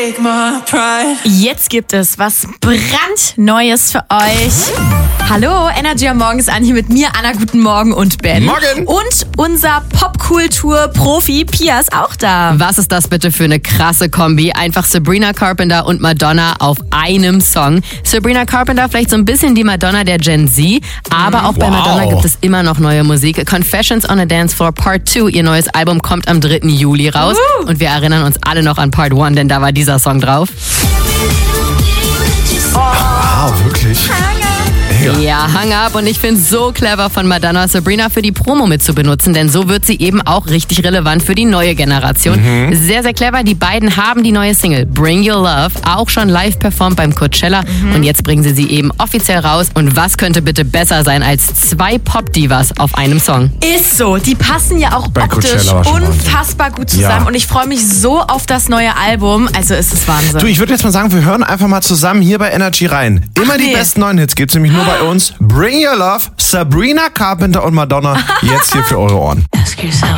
take my pride. Jetzt gibt es was brandneues für euch. Hallo, Energy am Morgen ist an hier mit mir, Anna, guten Morgen und Ben. Morgen. Und unser Popkultur-Profi Pia ist auch da. Was ist das bitte für eine krasse Kombi? Einfach Sabrina Carpenter und Madonna auf einem Song. Sabrina Carpenter vielleicht so ein bisschen die Madonna der Gen Z, aber auch bei Madonna gibt es immer noch neue Musik. Confessions on a Dance Floor Part 2, ihr neues Album kommt am 3. Juli raus. Und wir erinnern uns alle noch an Part 1, denn da war dieser Song drauf. Wow, wirklich? Ja, hang up. Und ich finde es so clever von Madonna, Sabrina für die Promo mit zu benutzen, denn so wird sie eben auch richtig relevant für die neue Generation. Sehr, sehr clever. Die beiden haben die neue Single Bring Your Love auch schon live performt beim Coachella und jetzt bringen sie eben offiziell raus. Und was könnte bitte besser sein als 2 Pop-Divas auf einem Song? Ist so, die passen ja auch Bei optisch Coachella war schon unfassbar gut zusammen Ja. und ich freue mich so auf das neue Album. Also ist es Wahnsinn. Du, ich würde jetzt mal sagen, wir hören einfach mal zusammen hier bei Energy rein. Immer die nee. besten neuen Hits gibt's nämlich nur bei uns. Bring Your Love, Sabrina Carpenter und Madonna. Jetzt hier für eure Ohren. Ask yourself,